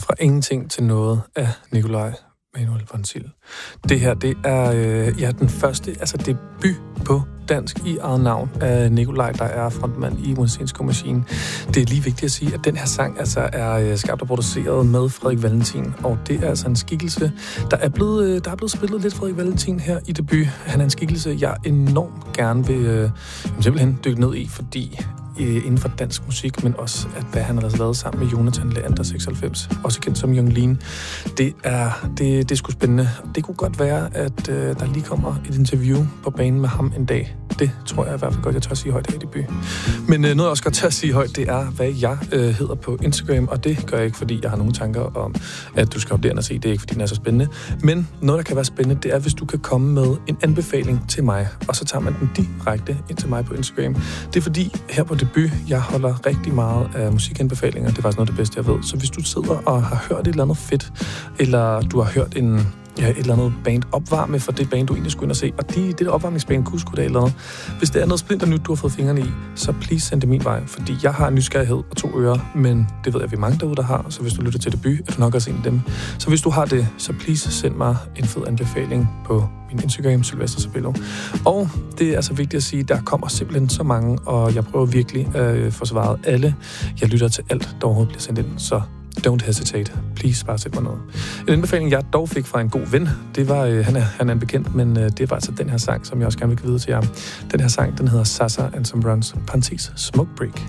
Fra ingenting til noget af Nikolaj Manuel von Ziel. Det her, det er den første debut på dansk i eget navn af Nikolaj, der er frontmand i Monsensko Machine. Det er lige vigtigt at sige, at den her sang er skabt og produceret med Frederik Valentin, og det er altså en skikkelse, der er blevet spillet lidt Frederik Valentin her i debut. Han er en skikkelse, jeg enormt gerne vil simpelthen dykke ned i, fordi inden for dansk musik, men også at hvad han har lavet sammen med Jonathan Leander 96, også kendt som Young Lean. Det er sgu spændende. Det kunne godt være, at der lige kommer et interview på banen med ham en dag. Det tror jeg i hvert fald godt, jeg tør at sige højt her i debut. Men noget jeg også godt tør at sige højt, det er, hvad jeg hedder på Instagram, og det gør jeg ikke, fordi jeg har nogle tanker om, at du skal hoppe derind og se. Det er ikke, fordi den er så spændende. Men noget, der kan være spændende, det er, hvis du kan komme med en anbefaling til mig, og så tager man den direkte ind til mig på Instagram. Det er fordi, her på debut, jeg holder rigtig meget af musikanbefalinger. Det er faktisk noget af det bedste, jeg ved. Så hvis du sidder og har hørt et eller andet fedt, eller du har hørt et eller andet band opvarme for det band, du egentlig skulle ind og se, og det der opvarmningsband kunne sgu da et eller andet. Hvis det er noget splinter nyt, du har fået fingrene i, så please send det min vej, fordi jeg har en nysgerrighed og 2 ører, men det ved jeg, vi er mange derude, der har, så hvis du lytter til debut, er du nok også en af dem. Så hvis du har det, så please send mig en fed anbefaling på min Instagram, Sylvester Sabello. Og det er altså vigtigt at sige, der kommer simpelthen så mange, og jeg prøver virkelig at få svaret alle. Jeg lytter til alt, der overhovedet bliver sendt ind, så don't hesitate. Please, bare sæt mig noget. En anbefaling, jeg dog fik fra en god ven, det var, han er en bekendt, men det var altså den her sang, som jeg også gerne vil give videre til jer. Den her sang, den hedder Sasa and Some Runs, parentes Smoke Break.